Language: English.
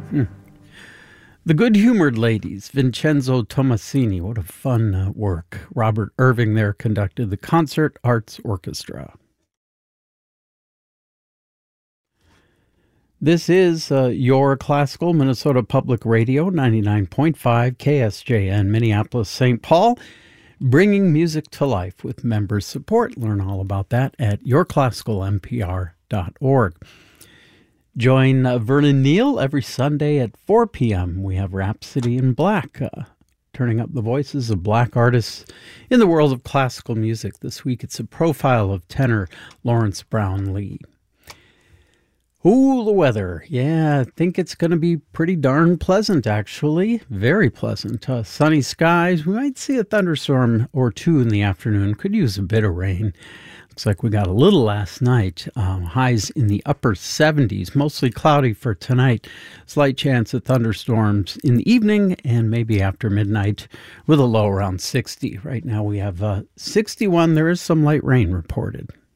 The Good-Humored Ladies, Vincenzo Tomasini. What a fun work. Robert Irving there conducted the Concert Arts Orchestra. This is your classical Minnesota Public Radio, 99.5 KSJN, Minneapolis, St. Paul, bringing music to life with member support. Learn all about that at yourclassicalmpr.org. Join Vernon Neal every Sunday at 4 p.m. We have Rhapsody in Black, turning up the voices of black artists in the world of classical music. This week it's a profile of tenor Lawrence Brown Lee. Ooh, the weather. Yeah, I think it's going to be pretty darn pleasant, actually. Very pleasant. Sunny skies. We might see a thunderstorm or two in the afternoon. Could use a bit of rain. Looks like we got a little last night. Highs in the upper 70s. Mostly cloudy for tonight. Slight chance of thunderstorms in the evening and maybe after midnight with a low around 60. Right now we have 61. There is some light rain reported.